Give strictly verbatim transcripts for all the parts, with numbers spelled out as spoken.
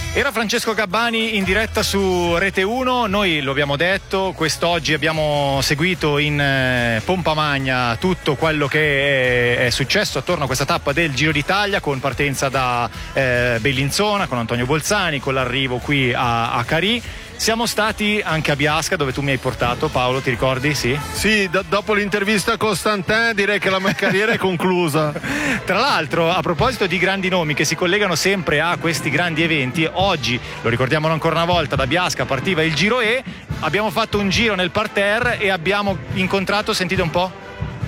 Era Francesco Gabbani in diretta su Rete uno, noi lo abbiamo detto, quest'oggi abbiamo seguito in eh, pompa magna tutto quello che è, è successo attorno a questa tappa del Giro d'Italia, con partenza da eh, Bellinzona, con Antonio Bolzani, con l'arrivo qui a, a Carì. Siamo stati anche a Biasca, dove tu mi hai portato, Paolo, ti ricordi? Sì, sì do- dopo l'intervista a Costantin direi che la mia carriera è conclusa. Tra l'altro, a proposito di grandi nomi che si collegano sempre a questi grandi eventi, oggi, lo ricordiamolo ancora una volta, da Biasca partiva il Giro E, abbiamo fatto un giro nel parterre e abbiamo incontrato, sentite un po'?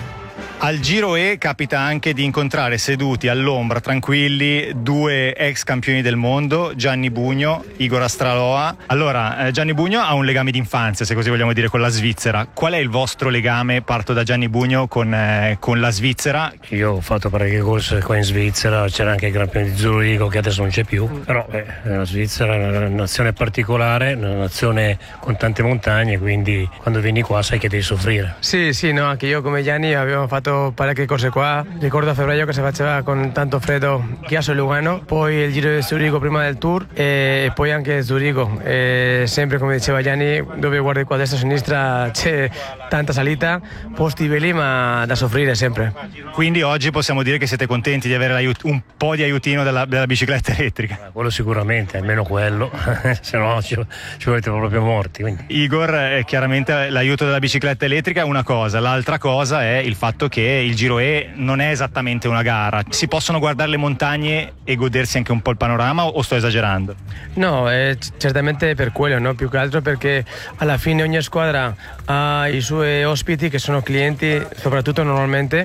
Al Giro E capita anche di incontrare seduti all'ombra, tranquilli, due ex campioni del mondo, Gianni Bugno, Igor Astraloa. Allora, eh, Gianni Bugno ha un legame d'infanzia, se così vogliamo dire, con la Svizzera. Qual è il vostro legame, parto da Gianni Bugno, con, eh, con la Svizzera? Io ho fatto parecchie corse qua in Svizzera, c'era anche il Gran Premio di Zurigo che adesso non c'è più, però eh, la Svizzera è una nazione particolare, una nazione con tante montagne, quindi quando vieni qua sai che devi soffrire. Sì, sì, no, anche io come Gianni abbiamo fatto parecchie corse qua. Ricordo a febbraio che si faceva con tanto freddo Chiasso e Lugano, poi il Giro di Zurigo prima del Tour e poi anche Zurigo. E sempre come diceva Gianni, dove guardi qua a destra e a sinistra c'è tanta salita, posti belli ma da soffrire sempre. Quindi oggi possiamo dire che siete contenti di avere un po' di aiutino della, della bicicletta elettrica? Quello sicuramente, almeno quello, se no ci, ci volete proprio morti. Quindi. Igor, eh, chiaramente l'aiuto della bicicletta elettrica è una cosa, l'altra cosa è il fatto che il Giro E non è esattamente una gara. Si possono guardare le montagne e godersi anche un po' il panorama, o sto esagerando? No, è certamente per quello, no? Più che altro perché alla fine ogni squadra ha i suoi ospiti che sono clienti, soprattutto normalmente,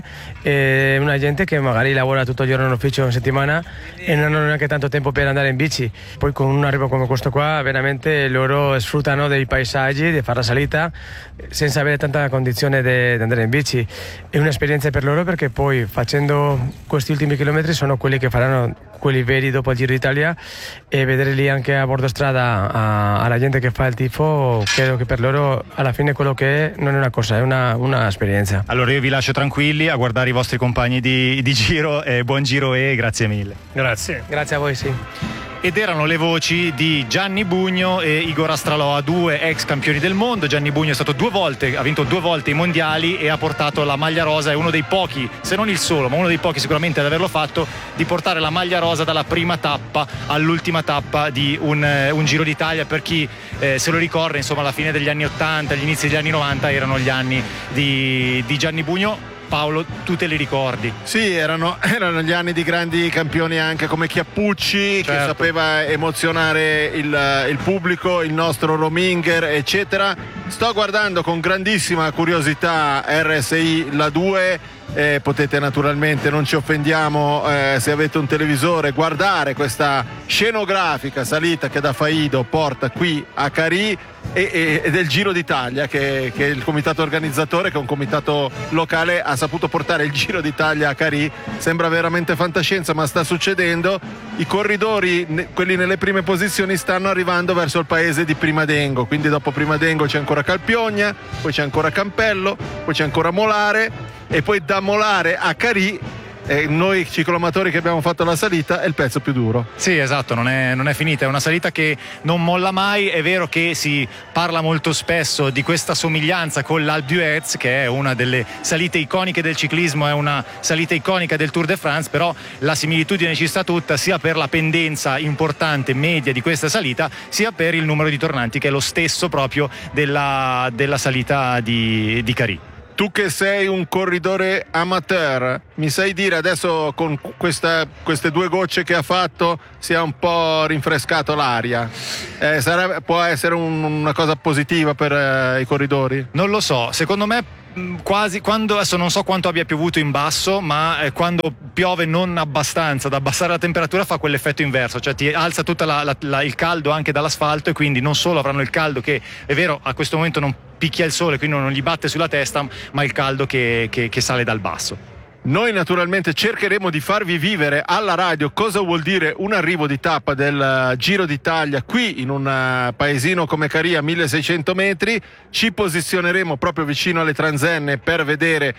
e una gente che magari lavora tutto il giorno in ufficio in settimana e non hanno neanche tanto tempo per andare in bici. Poi con un arrivo come questo qua veramente loro sfruttano dei paesaggi, di fare la salita senza avere tanta condizione di andare in bici. È un'esperienza per loro, perché poi facendo questi ultimi chilometri sono quelli che faranno quelli veri dopo il Giro d'Italia, e vedere lì anche a bordo strada a, alla gente che fa il tifo, credo che per loro alla fine quello che è non è una cosa, è una, una esperienza. Allora io vi lascio tranquilli a guardare i vostri compagni di, di giro, e buon Giro E, grazie mille. Grazie. Grazie a voi, sì. Ed erano le voci di Gianni Bugno e Igor Astraloa, due ex campioni del mondo. Gianni Bugno è stato due volte, ha vinto due volte i mondiali e ha portato la maglia rosa, è uno dei pochi, se non il solo, ma uno dei pochi sicuramente ad averlo fatto, di portare la maglia rosa dalla prima tappa all'ultima tappa di un, un Giro d'Italia. Per chi eh, se lo ricorda, insomma, alla fine degli anni ottanta, agli inizi degli anni novanta erano gli anni di, di Gianni Bugno. Paolo, tu te li ricordi? Sì, erano, erano gli anni di grandi campioni anche come Chiappucci, certo, che sapeva emozionare il, il pubblico, il nostro Rominger, eccetera. Sto guardando con grandissima curiosità R S I la due. Eh, potete naturalmente, non ci offendiamo eh, se avete un televisore, guardare questa scenografica salita che da Faido porta qui a Carì e, e, e del Giro d'Italia, che, che il comitato organizzatore, che è un comitato locale, ha saputo portare il Giro d'Italia a Carì. Sembra veramente fantascienza, ma sta succedendo. I corridori, quelli nelle prime posizioni, stanno arrivando verso il paese di Primadengo, quindi dopo Primadengo c'è ancora Calpiogna, poi c'è ancora Campello, poi c'è ancora Molare, e poi da Molare a Carì, eh, noi cicloamatori che abbiamo fatto la salita, è il pezzo più duro. Sì, esatto, non è, non è finita, è una salita che non molla mai. È vero che si parla molto spesso di questa somiglianza con l'Alpe d'Huez, che è una delle salite iconiche del ciclismo, è una salita iconica del Tour de France, però la similitudine ci sta tutta, sia per la pendenza importante media di questa salita, sia per il numero di tornanti, che è lo stesso proprio della, della salita di, di Carì. Tu che sei un corridore amateur, mi sai dire adesso, con questa, queste due gocce che ha fatto, si è un po' rinfrescato l'aria? Eh, sarebbe, può essere un, una cosa positiva per eh, i corridori? Non lo so, secondo me quasi, quando, adesso non so quanto abbia piovuto in basso, ma eh, quando piove non abbastanza da abbassare la temperatura fa quell'effetto inverso, cioè ti alza tutto il caldo anche dall'asfalto, e quindi non solo avranno il caldo che, è vero, a questo momento non picchia il sole, quindi non gli batte sulla testa, ma il caldo che, che, che sale dal basso. Noi naturalmente cercheremo di farvi vivere alla radio cosa vuol dire un arrivo di tappa del Giro d'Italia qui in un paesino come Caria, milleseicento metri. Ci posizioneremo proprio vicino alle transenne per vedere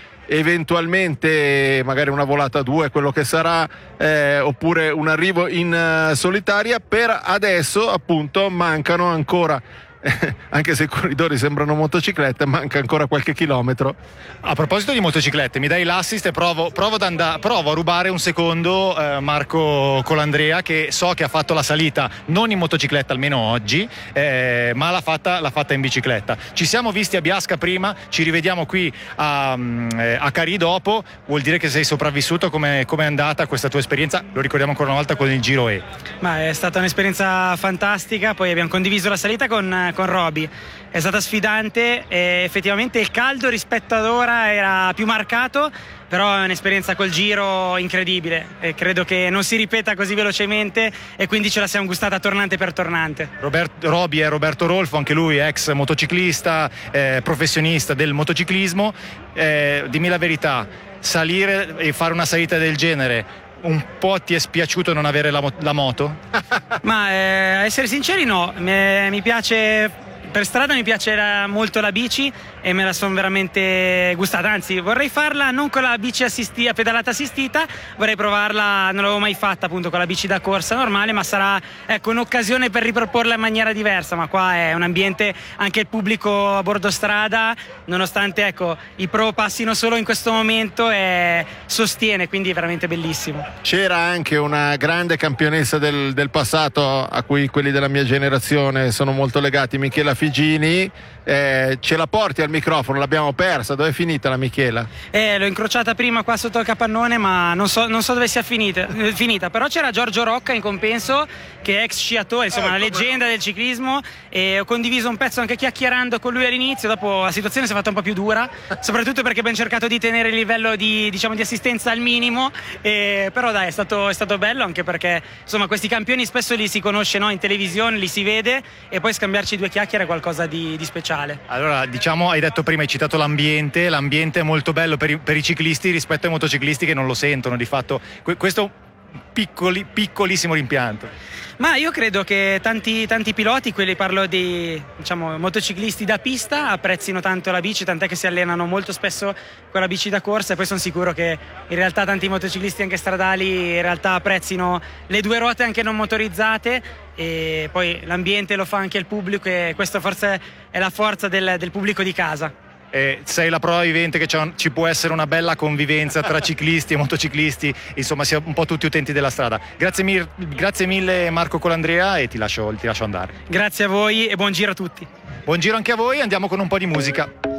eventualmente magari una volata a due, quello che sarà, eh, oppure un arrivo in uh, solitaria. Per adesso appunto mancano ancora anche se i corridori sembrano motociclette, manca ancora qualche chilometro. A proposito di motociclette, mi dai l'assist e provo, provo, ad and- provo a rubare un secondo eh, Marco Colandrea, che so che ha fatto la salita non in motocicletta, almeno oggi, eh, ma l'ha fatta, l'ha fatta in bicicletta. Ci siamo visti a Biasca prima, ci rivediamo qui a, eh, a Cari dopo. Vuol dire che sei sopravvissuto? Come è andata questa tua esperienza? Lo ricordiamo ancora una volta con il Giro E. Ma è stata un'esperienza fantastica, poi abbiamo condiviso la salita con con Roby, è stata sfidante e effettivamente il caldo rispetto ad ora era più marcato, però è un'esperienza col Giro incredibile e credo che non si ripeta così velocemente e quindi ce la siamo gustata tornante per tornante. Robert, Roby è Roberto Rolfo, anche lui ex motociclista, eh, professionista del motociclismo. Eh, dimmi la verità, salire e fare una salita del genere, un po' ti è spiaciuto non avere la, mo- la moto? Ma eh, a essere sinceri no, mi, mi piace, per strada mi piace la, molto la bici e me la sono veramente gustata, anzi vorrei farla non con la bici assistita, pedalata assistita, vorrei provarla, non l'avevo mai fatta appunto con la bici da corsa normale, ma sarà ecco un'occasione per riproporla in maniera diversa. Ma qua è un ambiente, anche il pubblico a bordo strada, nonostante ecco i pro passino solo in questo momento, e sostiene, quindi è veramente bellissimo. C'era anche una grande campionessa del, del passato a cui quelli della mia generazione sono molto legati, Michela Figini. Eh, ce la porti al microfono? L'abbiamo persa, dove è finita la Michela? Eh, l'ho incrociata prima qua sotto il capannone, ma non so, non so dove sia finita, eh, finita. Però c'era Giorgio Rocca in compenso, che è ex sciatore, insomma, una leggenda del ciclismo, e ho condiviso un pezzo anche chiacchierando con lui all'inizio. Dopo la situazione si è fatta un po' più dura, soprattutto perché abbiamo cercato di tenere il livello di, diciamo, di assistenza al minimo, e, però dai, è stato, è stato bello, anche perché insomma questi campioni spesso li si conosce, no, in televisione, li si vede, e poi scambiarci due chiacchiere è qualcosa di, di speciale. Allora, diciamo, hai detto prima, hai citato l'ambiente, l'ambiente è molto bello per i, per i ciclisti rispetto ai motociclisti che non lo sentono, di fatto questo piccoli, piccolissimo rimpianto. Ma io credo che tanti, tanti piloti, quelli parlo di diciamo, motociclisti da pista, apprezzino tanto la bici, tant'è che si allenano molto spesso con la bici da corsa, e poi sono sicuro che in realtà tanti motociclisti anche stradali in realtà apprezzino le due ruote anche non motorizzate, e poi l'ambiente lo fa anche il pubblico, e questa forse è la forza del, del pubblico di casa. Eh, sei la prova vivente che c'è, ci può essere una bella convivenza tra ciclisti e motociclisti, insomma sia un po' tutti utenti della strada. Grazie, mir- grazie mille Marco Colandrea, e ti lascio, ti lascio andare. Grazie a voi e buon giro a tutti. Buon giro anche a voi, andiamo con un po' di musica.